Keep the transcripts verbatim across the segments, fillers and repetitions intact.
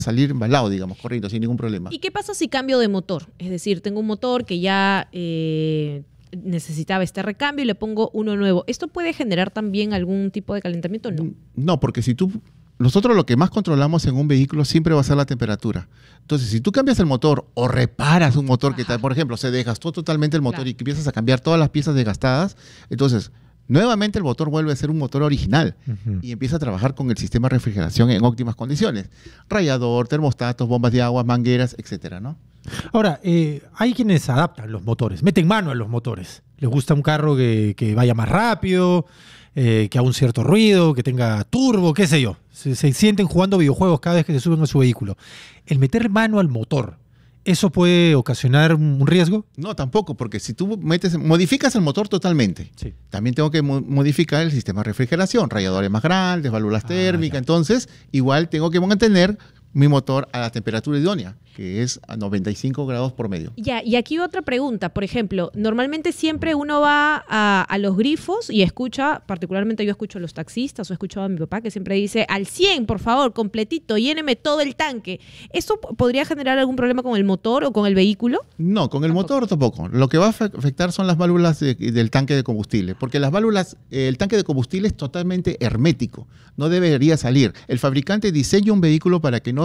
salir embalado, digamos, corriendo, sin ningún problema. ¿Y qué pasa si cambio de motor? Es decir, tengo un motor que ya eh, necesitaba este recambio y le pongo uno nuevo. ¿Esto puede generar también algún tipo de calentamiento? No. No, porque si tú... Nosotros lo que más controlamos en un vehículo siempre va a ser la temperatura. Entonces, si tú cambias el motor o reparas un motor que, por ejemplo, se desgastó totalmente el motor, claro, y que empiezas a cambiar todas las piezas desgastadas, entonces... Nuevamente el motor vuelve a ser un motor original uh-huh. y empieza a trabajar con el sistema de refrigeración en óptimas condiciones. Radiador, termostatos, bombas de agua, mangueras, etcétera, ¿no? Ahora, eh, hay quienes adaptan los motores, meten mano a los motores. Les gusta un carro que, que vaya más rápido, eh, que haga un cierto ruido, que tenga turbo, qué sé yo. Se, se sienten jugando videojuegos cada vez que se suben a su vehículo. El meter mano al motor, ¿eso puede ocasionar un riesgo? No, tampoco, porque si tú metes, modificas el motor totalmente, sí, también tengo que mo modificar el sistema de refrigeración, radiadores más grandes, válvulas ah, térmicas, ya. Entonces igual tengo que mantener mi motor a la temperatura idónea, que es a noventa y cinco grados por medio. Ya, y aquí otra pregunta, por ejemplo, normalmente siempre uno va a, a los grifos y escucha, particularmente yo escucho a los taxistas o he escuchado a mi papá que siempre dice, al cien, por favor, completito, lléneme todo el tanque. ¿Eso podría generar algún problema con el motor o con el vehículo? No, con el tampoco. motor tampoco. Lo que va a afectar son las válvulas de, del tanque de combustible, porque las válvulas, eh, el tanque de combustible es totalmente hermético, no debería salir. El fabricante diseña un vehículo para que no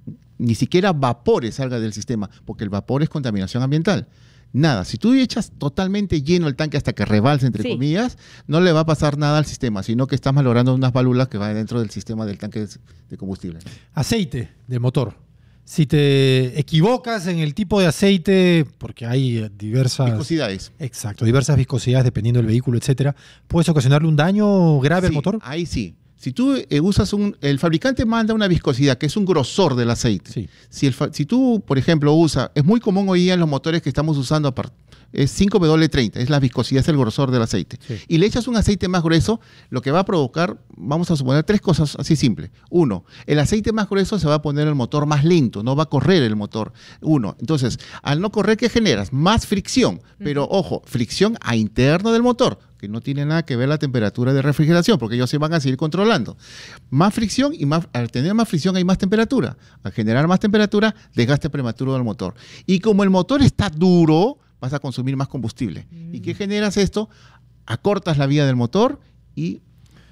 ni siquiera vapores salga del sistema, porque el vapor es contaminación ambiental. Nada, si tú echas totalmente lleno el tanque hasta que rebalse, entre sí. comillas, no le va a pasar nada al sistema, sino que estás malogrando unas válvulas que van dentro del sistema del tanque de combustible. Aceite de motor. Si te equivocas en el tipo de aceite, porque hay diversas... Viscosidades. Exacto, diversas viscosidades dependiendo del vehículo, etcétera, ¿puedes ocasionarle un daño grave sí, al motor? Ahí sí. Si tú eh, usas un... El fabricante manda una viscosidad, que es un grosor del aceite. Sí. Si, el, si tú, por ejemplo, usas... Es muy común hoy día en los motores que estamos usando, es cinco W treinta, es la viscosidad, es el grosor del aceite. Sí. Y le echas un aceite más grueso, lo que va a provocar, vamos a suponer, tres cosas así simples. Uno, el aceite más grueso se va a poner el motor más lento, no va a correr el motor. Uno, entonces, al no correr, ¿qué generas? Más fricción. Pero, ojo, fricción a interno del motor, que no tiene nada que ver la temperatura de refrigeración, porque ellos se van a seguir controlando. Más fricción y más, al tener más fricción hay más temperatura. Al generar más temperatura, desgaste prematuro del motor. Y como el motor está duro, vas a consumir más combustible. Mm. ¿Y qué generas esto? Acortas la vida del motor y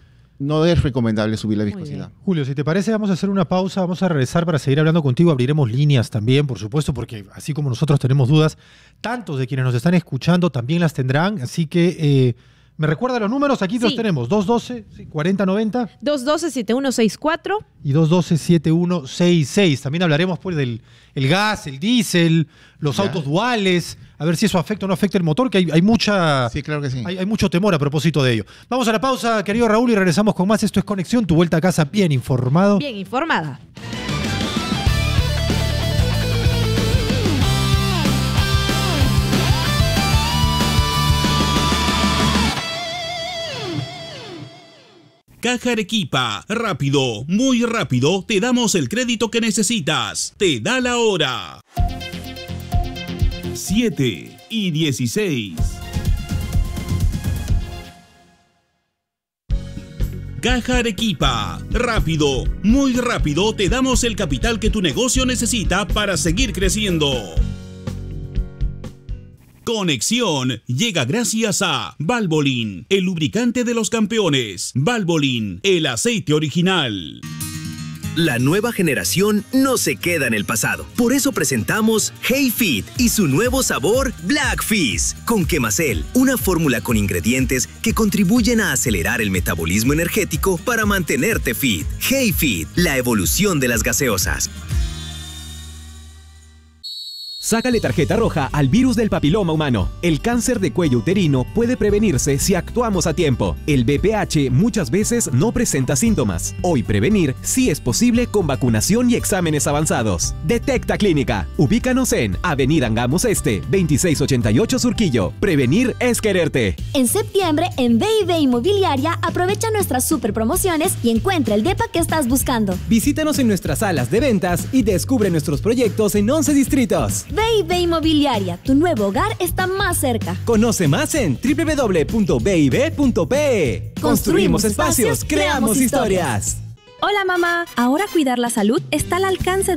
no es recomendable subir la viscosidad. Julio, si te parece, vamos a hacer una pausa, vamos a regresar para seguir hablando contigo. Abriremos líneas también, por supuesto, porque así como nosotros tenemos dudas, tantos de quienes nos están escuchando también las tendrán. Así que... Eh, ¿me recuerda los números? Aquí sí. Los tenemos. dos uno dos, cuarenta noventa. dos uno dos, siete uno seis cuatro. Y dos uno dos, siete uno seis seis. También hablaremos pues, del el gas, el diésel, los ya. autos duales. A ver si eso afecta o no afecta el motor, que hay, hay mucha... Sí, claro que sí. Hay, hay mucho temor a propósito de ello. Vamos a la pausa, querido Raúl, y regresamos con más. Esto es Conexión, tu vuelta a casa bien informado. Bien informada. Caja Arequipa, rápido, muy rápido, te damos el crédito que necesitas. Te da la hora. siete y dieciséis. Caja Arequipa, rápido, muy rápido, te damos el capital que tu negocio necesita para seguir creciendo. Conexión llega gracias a Valvoline, el lubricante de los campeones. Valvoline, el aceite original. La nueva generación no se queda en el pasado. Por eso presentamos Hey Fit y su nuevo sabor Black Fizz con Quemacel, una fórmula con ingredientes que contribuyen a acelerar el metabolismo energético para mantenerte fit. Hey Fit, la evolución de las gaseosas. Sácale tarjeta roja al virus del papiloma humano. El cáncer de cuello uterino puede prevenirse si actuamos a tiempo. El V P H muchas veces no presenta síntomas. Hoy prevenir sí es posible con vacunación y exámenes avanzados. Detecta Clínica. Ubícanos en Avenida Angamos Este, veintiséis ochenta y ocho Surquillo. Prevenir es quererte. En septiembre, en B y B Inmobiliaria, aprovecha nuestras super promociones y encuentra el depa que estás buscando. Visítanos en nuestras salas de ventas y descubre nuestros proyectos en once distritos. B y B Inmobiliaria, tu nuevo hogar está más cerca. Conoce más en doble u doble u doble u punto b y b punto p e. Construimos espacios, creamos historias. Hola mamá, ahora cuidar la salud está al alcance